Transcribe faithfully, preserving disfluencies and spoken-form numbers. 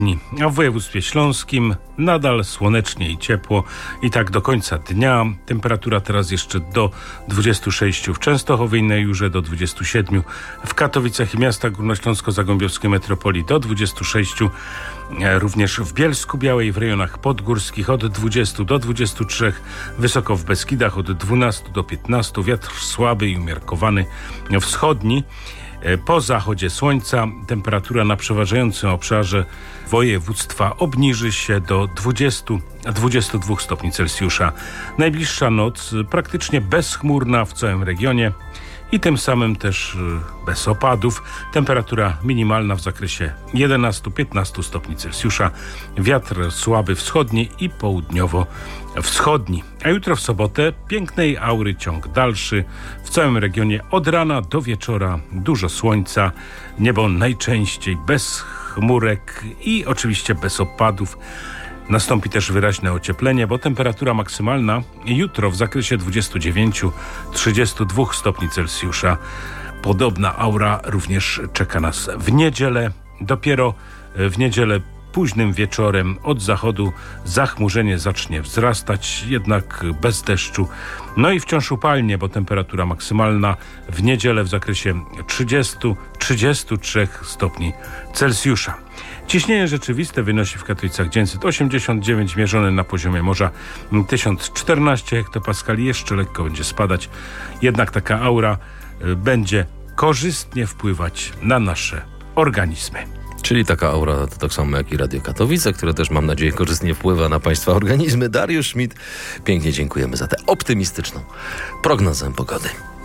A w województwie śląskim nadal słonecznie i ciepło i tak do końca dnia. Temperatura teraz jeszcze do dwudziestu sześciu w Częstochowie i na Jurze, do dwudziestu siedmiu w Katowicach i miastach górnośląsko-zagłębiowskiej metropolii, do dwudziestu sześciu również w Bielsku Białej, w rejonach podgórskich od dwudziestu do dwudziestu trzech, wysoko w Beskidach od dwunastu do piętnastu, wiatr słaby i umiarkowany wschodni. Po zachodzie słońca temperatura na przeważającym obszarze województwa obniży się do dwudziestu do dwudziestu dwóch stopni Celsjusza. Najbliższa noc praktycznie bezchmurna w całym regionie i tym samym też bez opadów. Temperatura minimalna w zakresie jedenastu do piętnastu stopni Celsjusza. Wiatr słaby wschodni i południowo-wschodni. A jutro w sobotę pięknej aury ciąg dalszy. W całym regionie od rana do wieczora dużo słońca. Niebo najczęściej bez chmurek i oczywiście bez opadów. Nastąpi też wyraźne ocieplenie, bo temperatura maksymalna jutro w zakresie dwudziestu dziewięciu do trzydziestu dwóch stopni Celsjusza. Podobna aura również czeka nas w niedzielę. Dopiero w niedzielę późnym wieczorem od zachodu zachmurzenie zacznie wzrastać, jednak bez deszczu. No i wciąż upalnie, bo temperatura maksymalna w niedzielę w zakresie trzydziestu do trzydziestu trzech stopni Celsjusza. Ciśnienie rzeczywiste wynosi w Katowicach dziewięćset osiemdziesiąt dziewięć, mierzone na poziomie morza tysiąc czternaście hektopaskali. Jeszcze lekko będzie spadać, jednak taka aura będzie korzystnie wpływać na nasze organizmy. Czyli taka aura to tak samo jak i Radio Katowice, które też, mam nadzieję, korzystnie wpływa na Państwa organizmy. Dariusz Schmidt, pięknie dziękujemy za tę optymistyczną prognozę pogody.